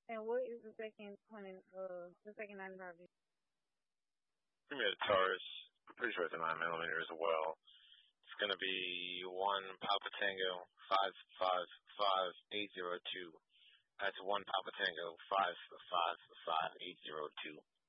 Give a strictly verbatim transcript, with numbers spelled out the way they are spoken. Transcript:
And what is the second twenty? Uh, the second ninety-five. Give me a Taurus. I'm pretty sure it's a nine millimeter as well. It's gonna be one Papa Tango five five five eight zero two. That's one Papa Tango five five five eight zero two.